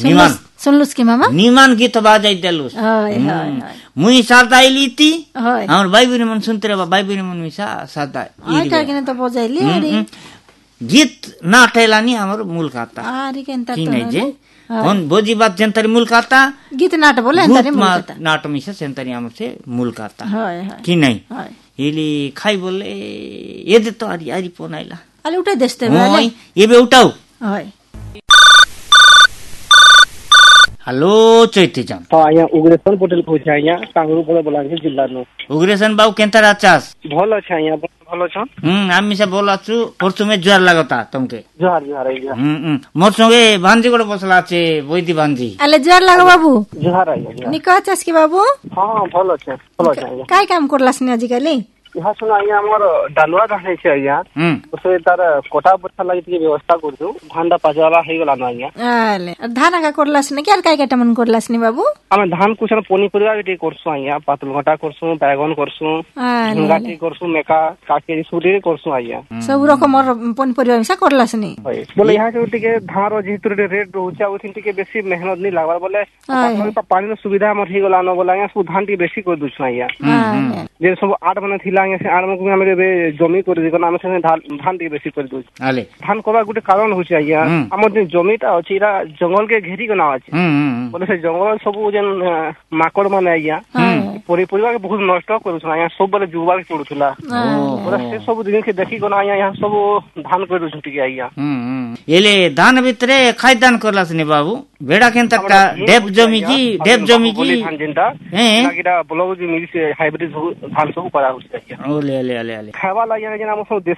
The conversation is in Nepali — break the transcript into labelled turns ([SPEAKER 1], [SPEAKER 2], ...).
[SPEAKER 1] सुनलुस कि मामा
[SPEAKER 2] निमान गीत बाजाइ देलुस मुई सादा इलिति हमर भाई बहिनी मन सुनते रे भाई बहिनी मन मिसा सादा
[SPEAKER 1] आइ काकिन त बजाइली अरे
[SPEAKER 2] गीत नाटेला नि हमर मूल खाता
[SPEAKER 1] अरे केन्ता
[SPEAKER 2] कि नै जे कोन बोजी बात जंतरी मूल खाता
[SPEAKER 1] गीत नाट बोले एंतरी मूल खाता
[SPEAKER 2] नाट मिसा सेंतरी हमर से मूल खाता
[SPEAKER 1] हाय
[SPEAKER 2] कि नै इली खाइ बोले एदे त अरि अरि पोनाइला
[SPEAKER 1] अले उठाइ देस्ते भाइ
[SPEAKER 2] एबे उठाउ
[SPEAKER 1] हाय
[SPEAKER 2] हेलो चैते जान
[SPEAKER 3] यहाँ उग्रेशन पटेल कहै यहाँ कांगरू पड़े बलांगीर जिल्ला नो
[SPEAKER 2] उग्रेशन बाबू केनता राचास
[SPEAKER 3] भलो छ यहाँ भलो छ
[SPEAKER 2] आमी से बोला छु परसु में ज्वार लागता तुमके
[SPEAKER 3] जोहार जोहार
[SPEAKER 2] मोर संगे भांजी गोड़ बसला छे बोइदी भांजी
[SPEAKER 1] अले ज्वार लागो बाबू
[SPEAKER 3] जोहार आइया
[SPEAKER 1] निका छस कि बाबू
[SPEAKER 3] हां भलो छ
[SPEAKER 1] काय काम करलास नि आजिकाली
[SPEAKER 3] यहाँ सुना यहाँ हमर डालुआ रहने छे यहाँ उसे तार कोटा बच्चा लागि के व्यवस्था करछु धान पाजवाला हे गेला न यहाँ
[SPEAKER 1] आले धान का करलास नि के काय काटा मन करलास नि बाबू
[SPEAKER 3] हम धान कुछ पनी परिवा के करछु यहाँ पातल घटा करछु बैगन करछु झुंगाटी करछु मेका काकेरी सुडी करछु यहाँ
[SPEAKER 1] सब रकम पनी परिवा मिसा करलास नि
[SPEAKER 3] बोले यहाँ के टिके धान जेतु रेट रहउछा उथिन टिके बेसी मेहनत नि लागबार बोले पानी न सुविधा हमर हे गेला न बोला यहाँ सब धान टी बेसी कर दुछ यहाँ जे सब 8 मने थिला यहाँ से 8 मने हमरे जमी कर दिकन हम से धान टी बेसी कर दुछ
[SPEAKER 2] आले
[SPEAKER 3] धान कोबा गुटे कारण होछ यहाँ हमर जे जमीटा अछि रा जंगल के घेरी के ना अछि बोले से जंगल सब जन माकड़ माने यहाँ परिवार के बहुत नष्ट करूछ यहाँ सब बोले जुबा के पड़ुथला बोले से सब दिन के देखि कोना यहाँ सब धान कर दुछ टिके यहाँ
[SPEAKER 2] एले धान भितरे खाइदान करलास नि बाबू बेड़ा केनता का डेप जमी की
[SPEAKER 3] धान जेंटा लागिरा ब्लाउज मिली से हाइब्रिड धान सब करा होछ
[SPEAKER 2] ओले
[SPEAKER 3] खावा ला यहाँ जना हम सब